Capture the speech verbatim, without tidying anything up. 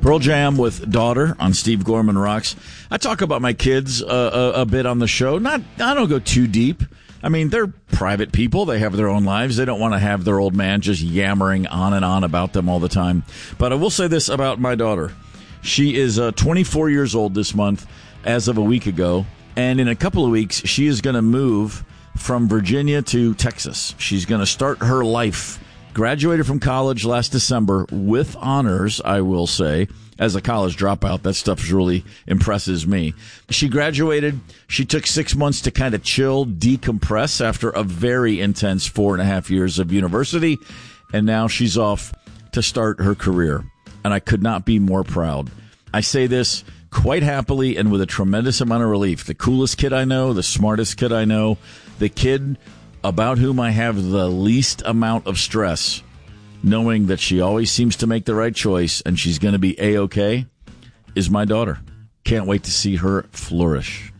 Pearl Jam with Daughter on Steve Gorman Rocks. I talk about my kids uh, a, a bit on the show. Not, I don't go too deep. I mean, they're private people. They have their own lives. They don't want to have their old man just yammering on and on about them all the time. But I will say this about my daughter. She is uh, twenty-four years old this month as of a week ago. And in a couple of weeks, she is going to move from Virginia to Texas. She's going to start her life. Graduated from college last December with honors, I will say, as a college dropout. That stuff really impresses me. She graduated. She took six months to kind of chill, decompress after a very intense four and a half years of university. And now she's off to start her career. And I could not be more proud. I say this quite happily and with a tremendous amount of relief. The coolest kid I know, the smartest kid I know, the kid about whom I have the least amount of stress, knowing that she always seems to make the right choice and she's going to be A-okay, is my daughter. Can't wait to see her flourish.